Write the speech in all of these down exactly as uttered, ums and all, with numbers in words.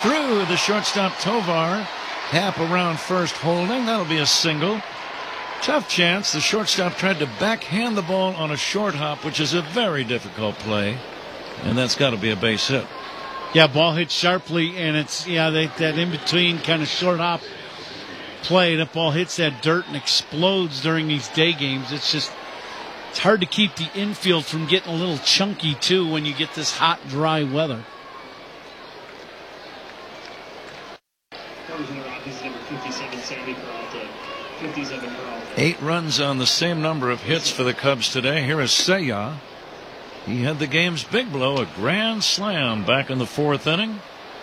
through the shortstop Tovar. Happ around first holding. That'll be a single. Tough chance. The shortstop tried to backhand the ball on a short hop, which is a very difficult play. And that's got to be a base hit. Yeah, ball hit sharply, and it's, yeah, they, that in-between kind of short hop play. That ball hits that dirt and explodes during these day games. It's just, it's hard to keep the infield from getting a little chunky, too, when you get this hot, dry weather. Eight runs on the same number of hits for the Cubs today. Here is Seiya. He had the game's big blow, a grand slam back in the fourth inning.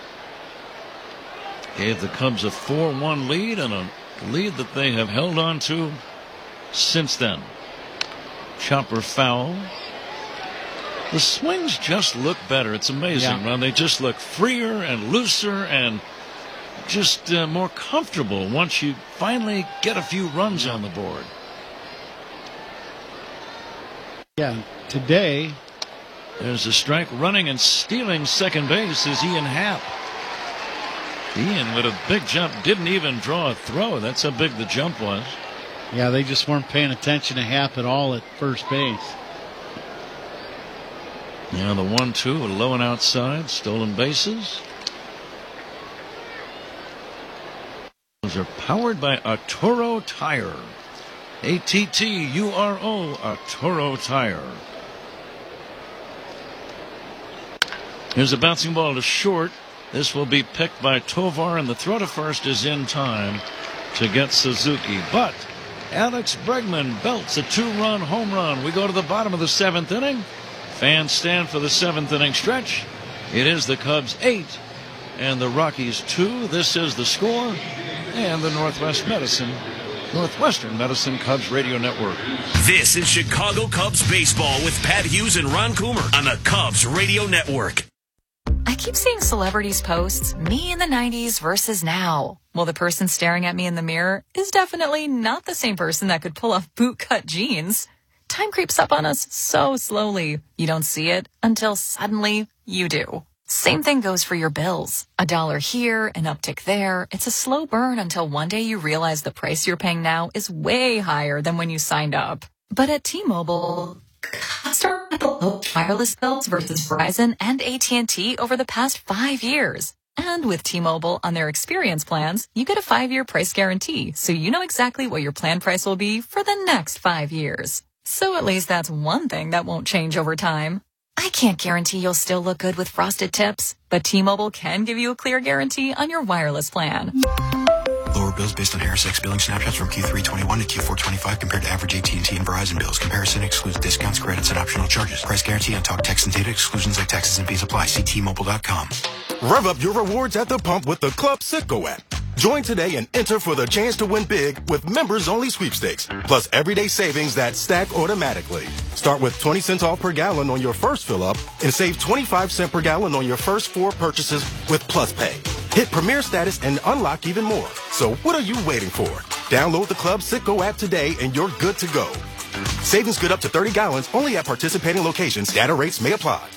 Gave the Cubs a four one lead, and a lead that they have held on to since then. Chopper foul. The swings just look better. It's amazing, yeah. Ron. They just look freer and looser and just uh, more comfortable once you finally get a few runs on the board. Yeah, today. There's a strike. Running and stealing second base is Ian Happ. Ian with a big jump, didn't even draw a throw. That's how big the jump was. Yeah, they just weren't paying attention to Happ at all at first base. Yeah, the one two, low and outside, stolen bases. Those are powered by Arturo Tire. A T T U R O, Arturo Tire. Here's a bouncing ball to short. This will be picked by Tovar, and the throw to first is in time to get Suzuki. But Alex Bregman belts a two-run home run. We go to the bottom of the seventh inning. Fans stand for the seventh inning stretch. It is the Cubs eight and the Rockies two. This is the score, and the Northwest Medicine, Northwestern Medicine Cubs Radio Network. This is Chicago Cubs baseball with Pat Hughes and Ron Coomer on the Cubs Radio Network. I keep seeing celebrities post me in the nineties versus now. Well, the person staring at me in the mirror is definitely not the same person that could pull off bootcut jeans. Time creeps up on us so slowly. You don't see it until suddenly you do. Same thing goes for your bills. A dollar here, an uptick there. It's a slow burn until one day you realize the price you're paying now is way higher than when you signed up. But at T-Mobile, customers have low wireless bills versus Verizon and A T and T over the past five years. And with T-Mobile on their experience plans, you get a five-year price guarantee, so you know exactly what your plan price will be for the next five years. So at least that's one thing that won't change over time. I can't guarantee you'll still look good with frosted tips, but T-Mobile can give you a clear guarantee on your wireless plan. Lower bills based on Harris X billing snapshots from Q three twenty-one to Q four twenty-five compared to average A T and T and Verizon bills. Comparison excludes discounts, credits, and optional charges. Price guarantee on talk, text, and data. Exclusions like taxes and fees apply. See T Mobile dot com. Rev up your rewards at the pump with the Club Citgo app. Join today and enter for the chance to win big with members-only sweepstakes, plus everyday savings that stack automatically. Start with twenty cents off per gallon on your first fill-up and save twenty-five cents per gallon on your first four purchases with Plus Pay. Hit Premier status and unlock even more. So what are you waiting for? Download the Club Citgo app today and you're good to go. Savings good up to thirty gallons only at participating locations. Data rates may apply.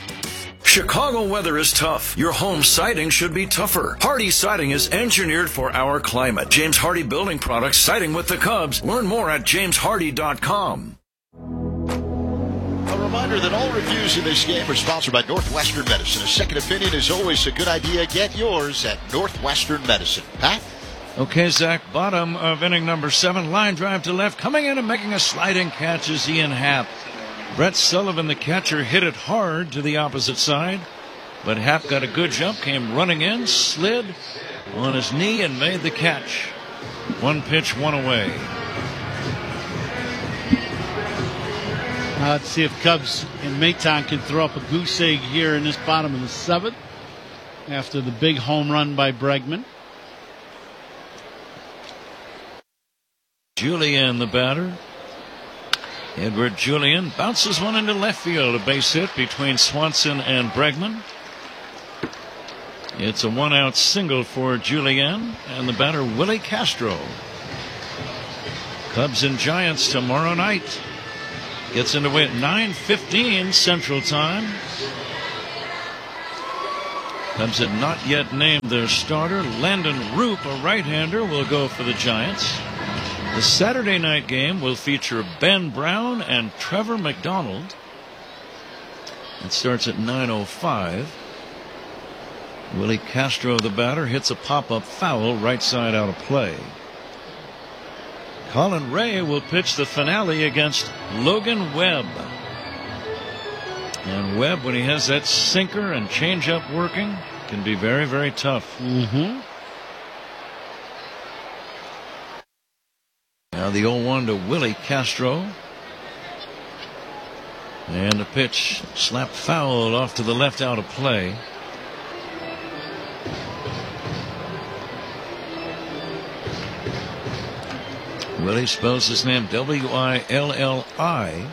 Chicago weather is tough. Your home siding should be tougher. Hardy Siding is engineered for our climate. James Hardy Building Products, siding with the Cubs. Learn more at james hardy dot com. A reminder that all reviews in this game are sponsored by Northwestern Medicine. A second opinion is always a good idea. Get yours at Northwestern Medicine. Pat? Okay, Zach, bottom of inning number seven. Line drive to left. Coming in and making a sliding catch is Ian Happ. Brett Sullivan, the catcher, hit it hard to the opposite side. But Happ got a good jump, came running in, slid on his knee, and made the catch. One pitch, one away. Uh, let's see if Cubs and Maton can throw up a goose egg here in this bottom of the seventh after the big home run by Bregman. Julian, the batter. Edward Julian bounces one into left field, a base hit between Swanson and Bregman. It's a one-out single for Julian and the batter Willie Castro. Cubs and Giants tomorrow night. Gets underway at nine fifteen Central Time. Cubs had not yet named their starter. Landon Roop, a right-hander, will go for the Giants. The Saturday night game will feature Ben Brown and Trevor McDonald. It starts at nine oh five. Willie Castro, the batter, hits a pop-up foul right side out of play. Colin Ray will pitch the finale against Logan Webb. And Webb, when he has that sinker and changeup working, can be very, very tough. Mm-hmm. Now the oh one to Willie Castro. And the pitch slapped foul off to the left out of play. Willie spells his name W I L L I.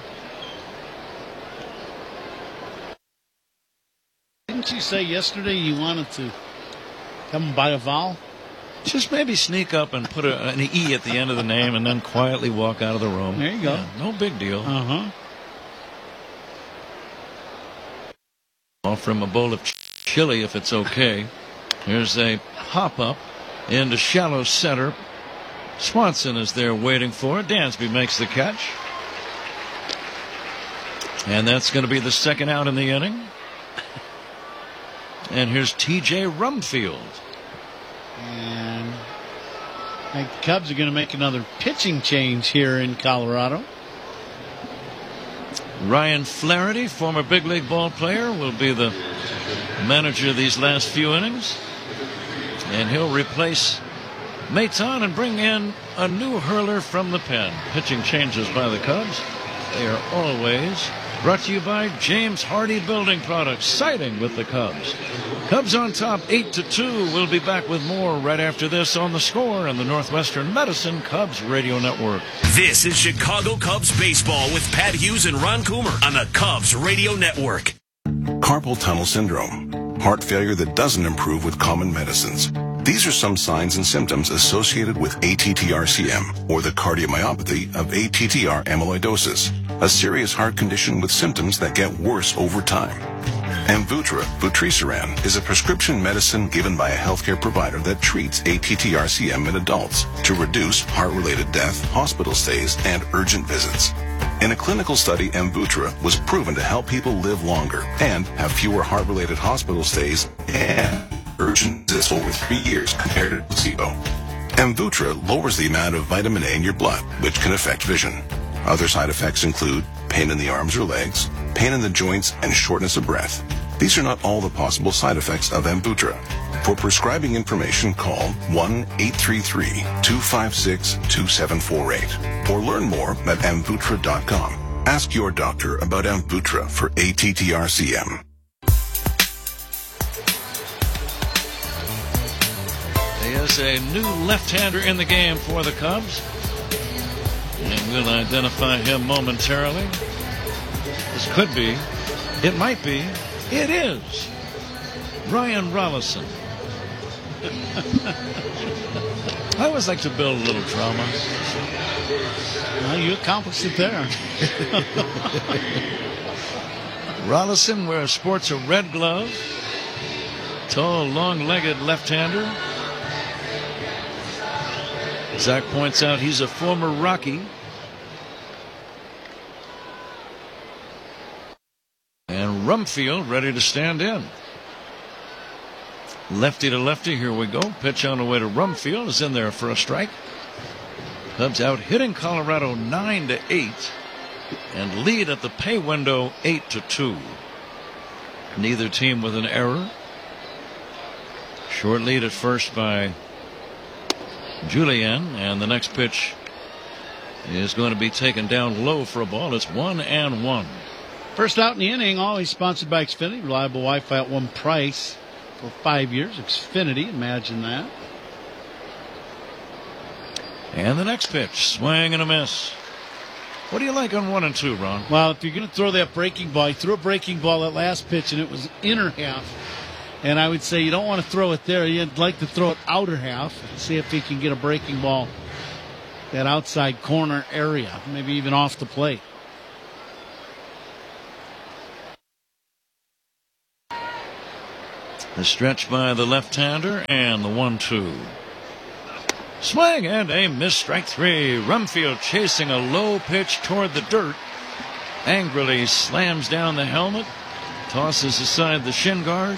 Didn't you say yesterday you wanted to come by a vowel? Just maybe sneak up and put a, an E at the end of the name and then quietly walk out of the room. There you go. Yeah, no big deal. Uh-huh. Offer him a bowl of ch- chili if it's okay. Here's a pop-up into shallow center. Swanson is there waiting for it. Dansby makes the catch. And that's going to be the second out in the inning. And here's T J Rumfield. And I think the Cubs are going to make another pitching change here in Colorado. Ryan Flaherty, former big league ball player, will be the manager of these last few innings. And he'll replace Maton and bring in a new hurler from the pen. Pitching changes by the Cubs. They are always brought to you by James Hardy Building Products, siding with the Cubs. Cubs on top eight to two. We'll be back with more right after this on The Score and the Northwestern Medicine Cubs Radio Network. This is Chicago Cubs baseball with Pat Hughes and Ron Coomer on the Cubs Radio Network. Carpal tunnel syndrome, heart failure that doesn't improve with common medicines. These are some signs and symptoms associated with A T T R C M, or the cardiomyopathy of A T T R amyloidosis, a serious heart condition with symptoms that get worse over time. Amvuttra, vutrisiran, is a prescription medicine given by a healthcare provider that treats A T T R C M in adults to reduce heart-related death, hospital stays, and urgent visits. In a clinical study, Amvuttra was proven to help people live longer and have fewer heart-related hospital stays and urgent visits over three years compared to placebo. Amvuttra lowers the amount of vitamin A in your blood, which can affect vision. Other side effects include pain in the arms or legs, pain in the joints, and shortness of breath. These are not all the possible side effects of Amvuttra. For prescribing information, call one eight three three, two five six, two seven four eight or learn more at amvuttra dot com. Ask your doctor about Amvuttra for A T T R C M. There's a new left-hander in the game for the Cubs. And we'll identify him momentarily. This could be, it might be, it is Ryan Rollison. I always like to build a little drama. Well, you accomplished it there. Rollison wears sports a red glove. Tall, long-legged left-hander. Zach points out he's a former Rocky. And Rumfield ready to stand in. Lefty to lefty, here we go. Pitch on the way to Rumfield is in there for a strike. Cubs out hitting Colorado nine to eight and lead at the pay window eight to two. Neither team with an error. Short lead at first by Julian, and the next pitch is going to be taken down low for a ball. It's one and one. First out in the inning, always sponsored by Xfinity. Reliable Wi-Fi at one price for five years. Xfinity, imagine that. And the next pitch, swing and a miss. What do you like on one and two, Ron? Well, if you're going to throw that breaking ball, he threw a breaking ball that last pitch, and it was inner half. And I would say you don't want to throw it there. You'd like to throw it outer half and see if he can get a breaking ball that outside corner area, maybe even off the plate. The stretch by the left-hander and the one two. Swing and a miss, strike three. Rumfield chasing a low pitch toward the dirt. Angrily slams down the helmet. Tosses aside the shin guard.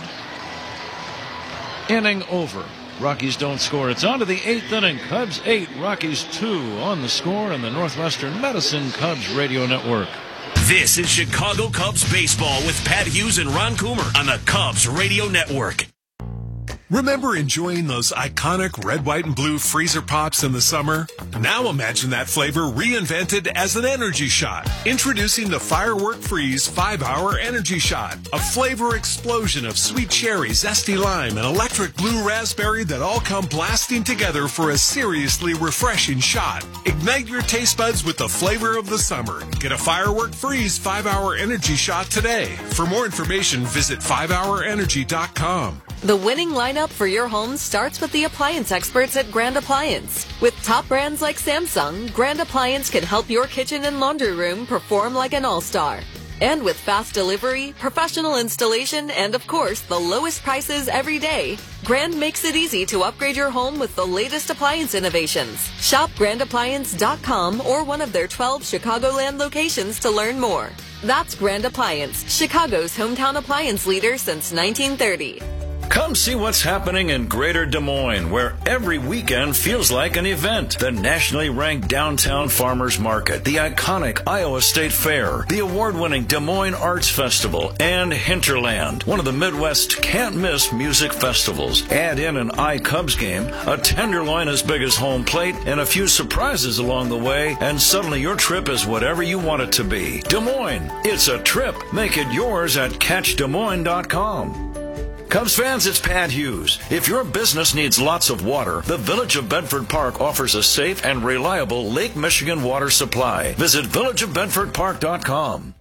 Inning over. Rockies don't score. It's on to the eighth inning. Cubs eight, Rockies two on the score in the Northwestern Medicine Cubs Radio Network. This is Chicago Cubs baseball with Pat Hughes and Ron Coomer on the Cubs Radio Network. Remember enjoying those iconic red, white, and blue freezer pops in the summer? Now imagine that flavor reinvented as an energy shot. Introducing the Firework Freeze five hour Energy Shot. A flavor explosion of sweet cherry, zesty lime, and electric blue raspberry that all come blasting together for a seriously refreshing shot. Ignite your taste buds with the flavor of the summer. Get a Firework Freeze five hour Energy Shot today. For more information, visit five hour energy dot com. The winning lineup for your home starts with the appliance experts at Grand Appliance. With top brands like Samsung, Grand Appliance can help your kitchen and laundry room perform like an all-star. And with fast delivery, professional installation, and of course, the lowest prices every day, Grand makes it easy to upgrade your home with the latest appliance innovations. Shop grand appliance dot com or one of their twelve Chicagoland locations to learn more. That's Grand Appliance, Chicago's hometown appliance leader since nineteen thirty. Come see what's happening in Greater Des Moines, where every weekend feels like an event. The nationally ranked Downtown Farmers Market, the iconic Iowa State Fair, the award-winning Des Moines Arts Festival, and Hinterland, one of the Midwest's can't-miss music festivals. Add in an iCubs game, a tenderloin as big as home plate, and a few surprises along the way, and suddenly your trip is whatever you want it to be. Des Moines, it's a trip. Make it yours at catch des moines dot com. Cubs fans, it's Pat Hughes. If your business needs lots of water, the Village of Bedford Park offers a safe and reliable Lake Michigan water supply. Visit village of bedford park dot com.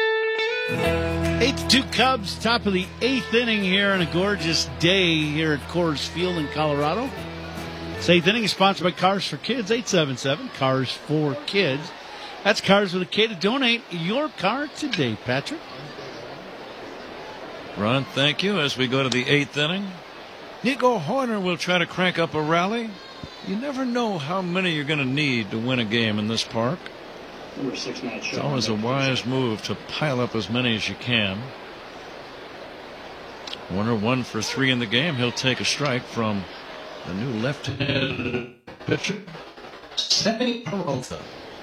eight to two Cubs, top of the eighth inning here on a gorgeous day here at Coors Field in Colorado. This eighth inning is sponsored by Cars for Kids, eight seven seven, Cars for Kids. That's Cars with a K to donate your car today, Patrick. Ron, thank you. As we go to the eighth inning, Nico Hoerner will try to crank up a rally. You never know how many you're going to need to win a game in this park. Number six, Matt Shaw. It's always a wise move to pile up as many as you can. Hoerner one for three in the game. He'll take a strike from the new left-handed pitcher, Sammy Peralta.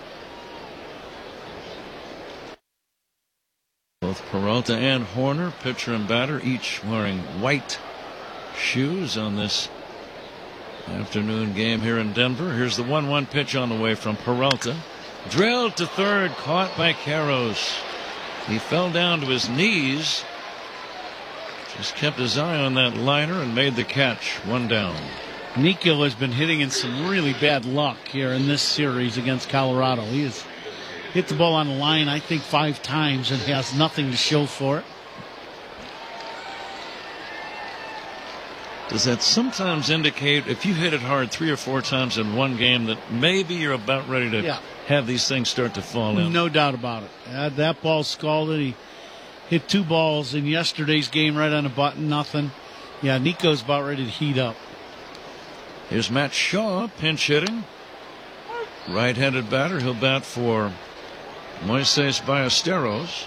Both Peralta and Hoerner, pitcher and batter, each wearing white shoes on this afternoon game here in Denver. Here's the one one pitch on the way from Peralta. Drilled to third, caught by Karros. He fell down to his knees. Just kept his eye on that liner and made the catch. One down. Nico has been hitting in some really bad luck here in this series against Colorado. He has hit the ball on the line, I think, five times and has nothing to show for it. Does that sometimes indicate if you hit it hard three or four times in one game that maybe you're about ready to yeah. have these things start to fall in? No doubt about it. Uh, that ball scalded. He hit two balls in yesterday's game right on the button, nothing. Yeah, Nico's about ready to heat up. Here's Matt Shaw, pinch hitting. Right-handed batter. He'll bat for Moises Ballesteros.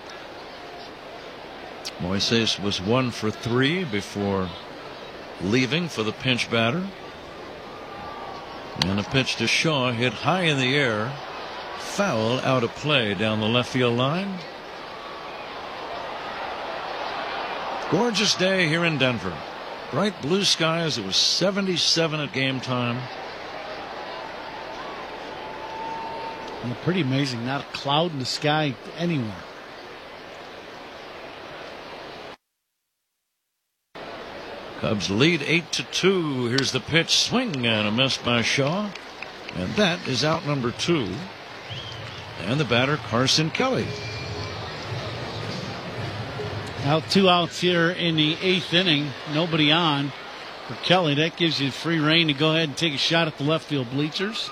Moises was one for three before leaving for the pinch batter. And a pitch to Shaw hit high in the air. Foul out of play down the left field line. Gorgeous day here in Denver. Bright blue skies. It was seventy-seven at game time. Well, pretty amazing. Not a cloud in the sky anywhere. Cubs lead eight to two. Here's the pitch. Swing and a miss by Shaw. And that is out number two. And the batter, Carson Kelly. Out two outs here in the eighth inning. Nobody on for Kelly. That gives you free rein to go ahead and take a shot at the left field bleachers.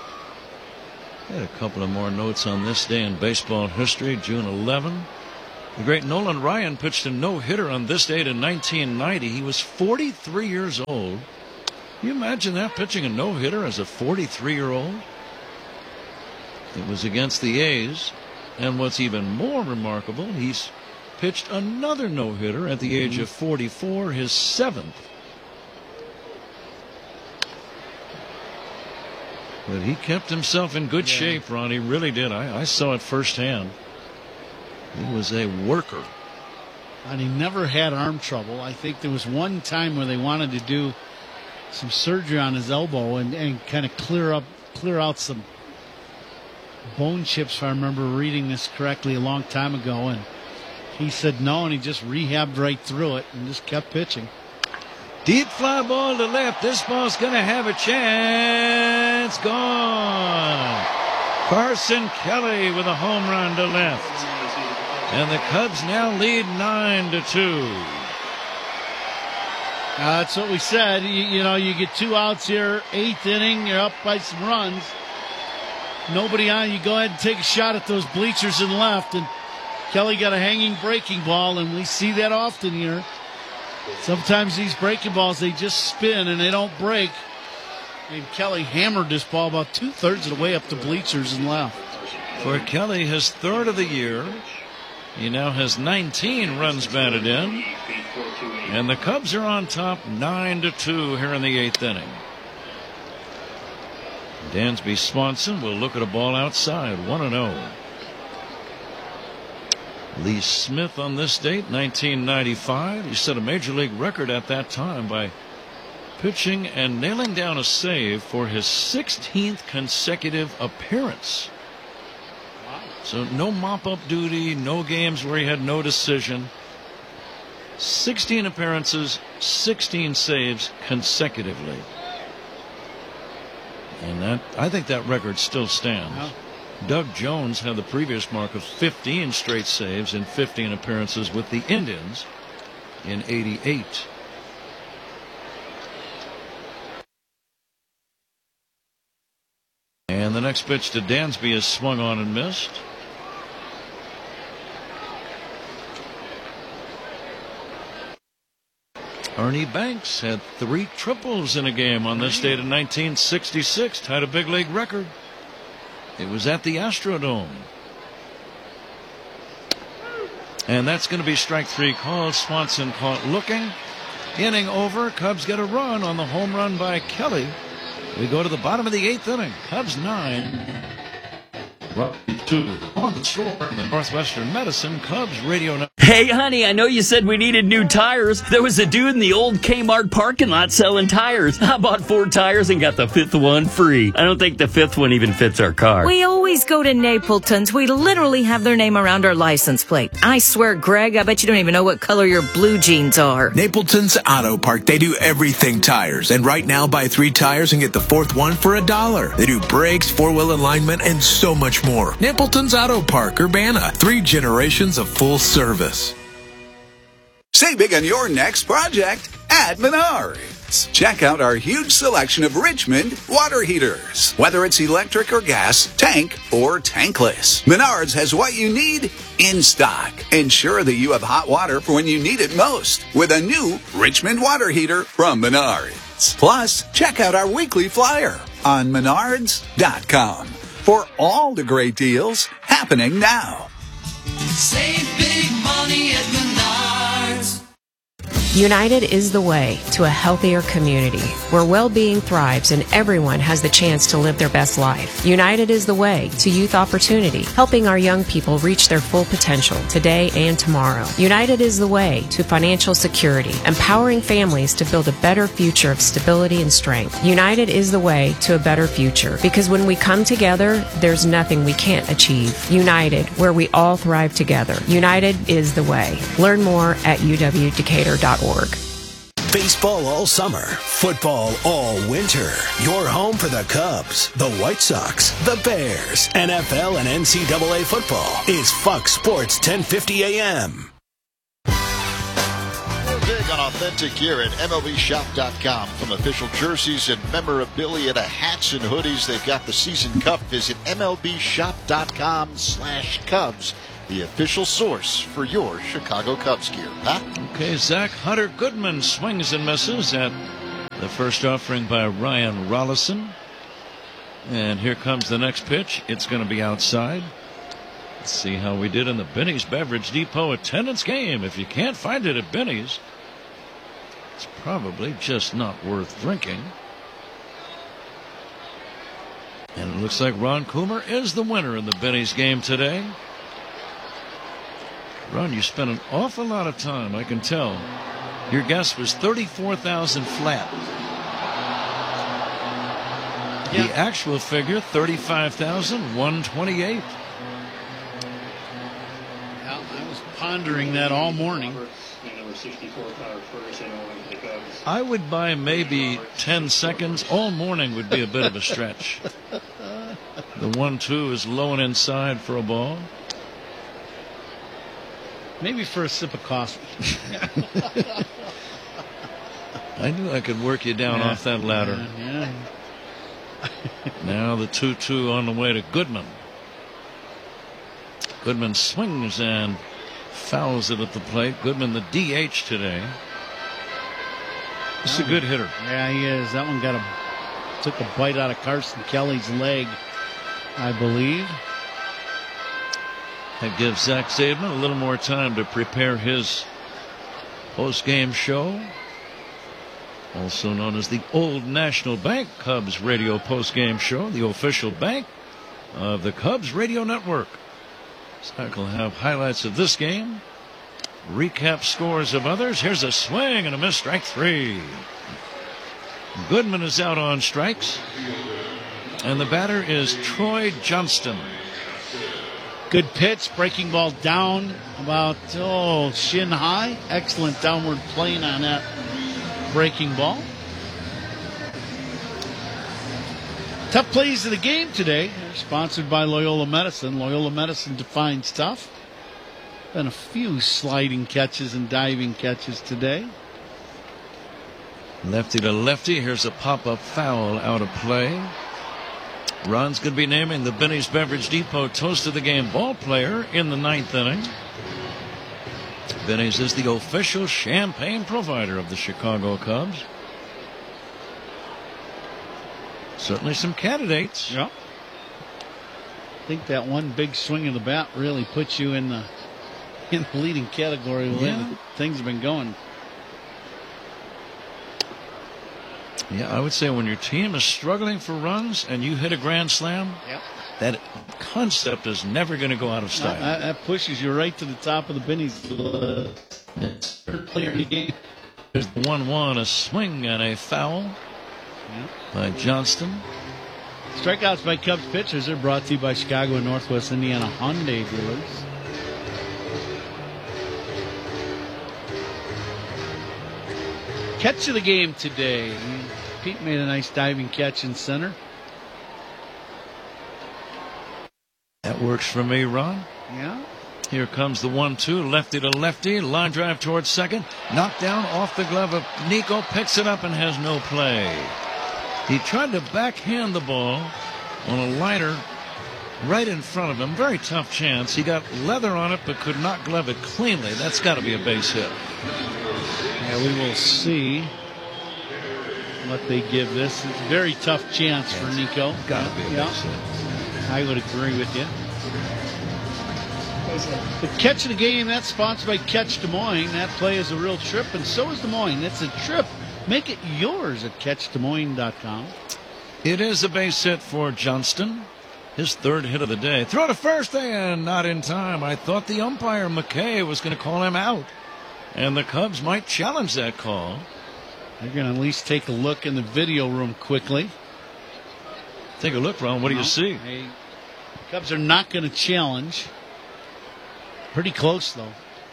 Had a couple of more notes on this day in baseball history. June eleventh, The great Nolan Ryan pitched a no-hitter on this date in nineteen ninety. He was forty-three years old. Can you imagine that, pitching a no-hitter as a forty-three-year-old? It was against the A's. And what's even more remarkable, he's pitched another no-hitter at the age of forty-four, his seventh. But he kept himself in good yeah. shape, Ron. He really did. I, I saw it firsthand. He was a worker. And he never had arm trouble. I think there was one time where they wanted to do some surgery on his elbow and, and kind of clear up, clear out some bone chips, if I remember reading this correctly a long time ago. And he said no, and he just rehabbed right through it and just kept pitching. Deep fly ball to left. This ball's going to have a chance. Gone. Carson Kelly with a home run to left. And the Cubs now lead nine to two. Uh, that's what we said. You, you know, you get two outs here, eighth inning, you're up by some runs. Nobody on, you go ahead and take a shot at those bleachers and left. And Kelly got a hanging breaking ball, and we see that often here. Sometimes these breaking balls, they just spin and they don't break. And Kelly hammered this ball about two-thirds of the way up the bleachers and left. For Kelly, his third of the year. He now has nineteen runs batted in. And the Cubs are on top nine to two here in the eighth inning. Dansby Swanson will look at a ball outside, one and oh. Lee Smith on this date, nineteen ninety-five. He set a major league record at that time by pitching and nailing down a save for his sixteenth consecutive appearance. So no mop-up duty, no games where he had no decision. sixteen appearances, sixteen saves consecutively. And that, I think that record still stands. Yeah. Doug Jones had the previous mark of fifteen straight saves in fifteen appearances with the Indians in eighty-eight. And the next pitch to Dansby is swung on and missed. Ernie Banks had three triples in a game on this date in nineteen sixty-six, tied a big league record. It was at the Astrodome. And that's going to be strike three called. Swanson caught looking. Inning over. Cubs get a run on the home run by Kelly. We go to the bottom of the eighth inning. Cubs nine. Two on the score in the Northwestern Medicine Cubs radio number. Hey, honey, I know you said we needed new tires. There was a dude in the old Kmart parking lot selling tires. I bought four tires and got the fifth one free. I don't think the fifth one even fits our car. We always go to Napleton's. We literally have their name around our license plate. I swear, Greg, I bet you don't even know what color your blue jeans are. Napleton's Auto Park. They do everything tires. And right now, buy three tires and get the fourth one for a dollar. They do brakes, four-wheel alignment, and so much more. Napleton's Auto Park, Urbana. Three generations of full service. Save big on your next project at Menards. Check out our huge selection of Richmond water heaters. Whether it's electric or gas, tank or tankless, Menards has what you need in stock. Ensure that you have hot water for when you need it most with a new Richmond water heater from Menards. Plus, check out our weekly flyer on menards dot com for all the great deals happening now. Save big money at Menards. United is the way to a healthier community where well-being thrives and everyone has the chance to live their best life. United is the way to youth opportunity, helping our young people reach their full potential today and tomorrow. United is the way to financial security, empowering families to build a better future of stability and strength. United is the way to a better future because when we come together, there's nothing we can't achieve. United, where we all thrive together. United is the way. Learn more at u w decatur dot org. Baseball all summer, football all winter. Your home for the Cubs, the White Sox, the Bears, N F L and N C double A football is Fox Sports ten fifty A M. We're big on authentic gear at M L B shop dot com. From official jerseys and memorabilia to hats and hoodies, they've got the season cup. Visit M L B shop dot com slash Cubs the official source for your Chicago Cubs gear. Huh? Okay, Zach Hunter Goodman swings and misses at the first offering by Ryan Rollison. And here comes the next pitch. It's going to be outside. Let's see how we did in the Benny's Beverage Depot attendance game. If you can't find it at Benny's, it's probably just not worth drinking. And it looks like Ron Coomer is the winner in the Benny's game today. Ron, you spent an awful lot of time, I can tell. Your guess was thirty-four thousand flat. Yeah. The actual figure, thirty-five thousand one hundred twenty-eight. Well, I was pondering that all morning. I would buy maybe ten seconds. All morning would be a bit of a stretch. The one two is low and inside for a ball. Maybe for a sip of coffee. I knew I could work you down yeah. off that ladder. Yeah, yeah. Now the two two on the way to Goodman. Goodman swings and fouls it at the plate. Goodman the D H today. He's a good hitter. Yeah, he is. That one got a took a bite out of Carson Kelly's leg, I believe. That gives Zach Zaidman a little more time to prepare his post-game show, also known as the Old National Bank Cubs radio post-game show, the official bank of the Cubs radio network. Zach will have highlights of this game, recap scores of others. Here's a swing and a miss, strike three. Goodman is out on strikes, and the batter is Troy Johnston. Good pitch, breaking ball down about oh shin high. Excellent downward plane on that breaking ball. Tough plays of the game today. They're sponsored by Loyola Medicine. Loyola Medicine defines tough. Been a few sliding catches and diving catches today. Lefty to lefty. Here's a pop-up foul out of play. Ron's going to be naming the Benny's Beverage Depot Toast of the Game ball player in the ninth inning. Benny's is the official champagne provider of the Chicago Cubs. Certainly some candidates. Yeah. I think that one big swing of the bat really puts you in the in the leading category. Yeah. Things have been going. Yeah, I would say when your team is struggling for runs and you hit a grand slam, yep. that concept is never going to go out of style. That, that pushes you right to the top of the Benny's third player in the game. There's one one, a swing and a foul yep. by Johnston. Strikeouts by Cubs pitchers are brought to you by Chicago and Northwest Indiana Hyundai dealers. Catch of the game today. Pete made a nice diving catch in center. That works for me, Ron. Yeah. Here comes the one two, lefty to lefty, line drive towards second, knocked down off the glove of Nico, picks it up and has no play. He tried to backhand the ball on a liner right in front of him. Very tough chance. He got leather on it but could not glove it cleanly. That's got to be a base hit. Yeah, we will see what they give this. It's a very tough chance for Nico. Got to be a yeah. base hit. I would agree with you. The catch of the game, that's sponsored by Catch Des Moines. That play is a real trip, and so is Des Moines. It's a trip. Make it yours at catch des moines dot com. It is a base hit for Johnston. His third hit of the day. Throw to first and not in time. I thought the umpire, McKay, was going to call him out. And the Cubs might challenge that call. They're going to at least take a look in the video room quickly. Take a look, Ron. What do you see? Hey, Cubs are not going to challenge. Pretty close, though.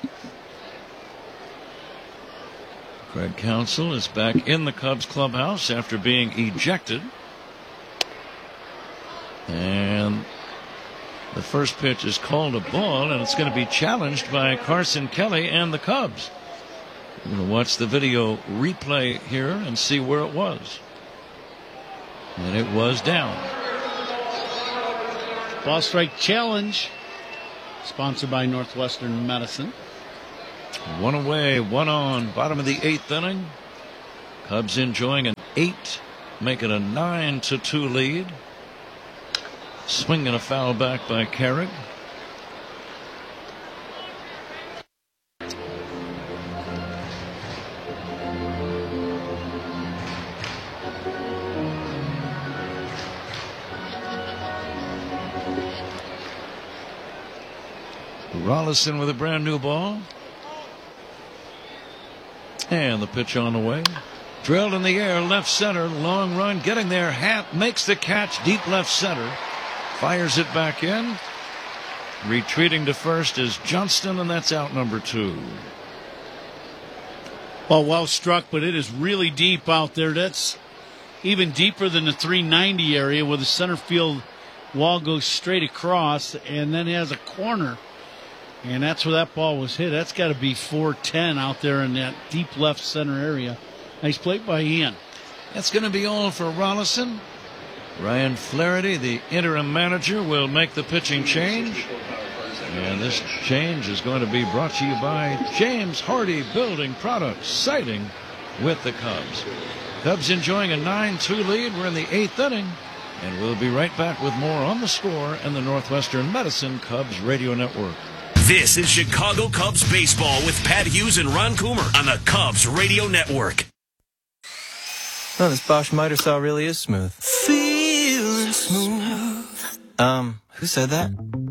Craig Counsell is back in the Cubs clubhouse after being ejected. And the first pitch is called a ball, and it's going to be challenged by Carson Kelly and the Cubs. We're going to watch the video replay here and see where it was. And it was down. Ball strike challenge. sponsored by Northwestern Medicine. One away, one on, bottom of the eighth inning. Cubs enjoying an eight, making a nine to two lead. Swing and a foul back by Carrick. Rollison with a brand new ball. And the pitch on the way. Drilled in the air, left center, long run, getting there. Happ makes the catch, deep left center. Fires it back in. Retreating to first is Johnston, and that's out number two. Well, well struck, but it is really deep out there. That's even deeper than the three ninety area where the center field wall goes straight across and then has a corner. And that's where that ball was hit. That's got to be four ten out there in that deep left center area. Nice play by Ian. That's going to be all for Rollison. Ryan Flaherty, the interim manager, will make the pitching change. And this change is going to be brought to you by James Hardy Building Products, siding with the Cubs. Cubs enjoying a nine two lead. We're in the eighth inning. And we'll be right back with more On the Score and the Northwestern Medicine Cubs Radio Network. This is Chicago Cubs baseball with Pat Hughes and Ron Coomer on the Cubs Radio Network. Oh, this Bosch miter saw really is smooth. Feeling smooth. Um, who said that?